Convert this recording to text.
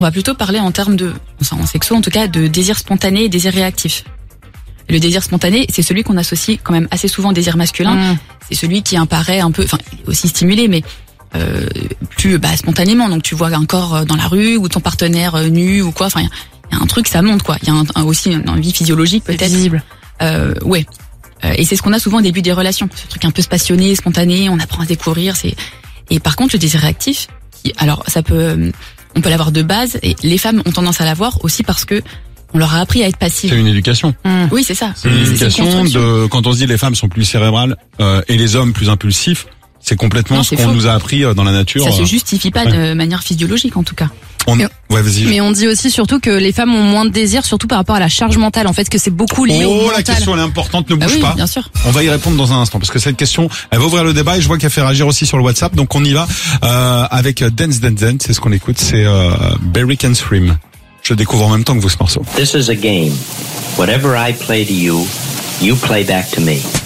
On va plutôt parler en termes en sexo en tout cas, de désir spontané et désir réactif. Le désir spontané, c'est celui qu'on associe quand même assez souvent au désir masculin. C'est celui qui apparaît un peu, aussi stimulé, mais plus spontanément. Donc tu vois un corps dans la rue ou ton partenaire nu ou quoi. Enfin, il y a un truc, ça monte quoi. Il y a aussi une envie physiologique peut-être. C'est visible. Ouais. Et c'est ce qu'on a souvent au début des relations. Ce truc un peu passionné, spontané, on apprend à découvrir. Et par contre, le désir réactif, alors on peut l'avoir de base, et les femmes ont tendance à l'avoir aussi parce que on leur a appris à être passives. C'est une éducation. Oui, c'est ça. C'est une éducation quand on se dit les femmes sont plus cérébrales et les hommes plus impulsifs, c'est complètement ce qu'on nous a appris dans la nature. Ça se justifie pas de manière physiologique en tout cas. Vas-y. Mais on dit aussi surtout que les femmes ont moins de désir, surtout par rapport à la charge mentale, en fait, que c'est beaucoup lié au mental. La question elle est importante, ne bouge pas. Bien sûr. On va y répondre dans un instant, parce que cette question, elle va ouvrir le débat et je vois qu'elle fait réagir aussi sur le WhatsApp, donc on y va avec Dance Dance Dance, c'est ce qu'on écoute, c'est Barry Can Scream. Je découvre en même temps que vous ce morceau. This is a game. Whatever I play to you, you play back to me.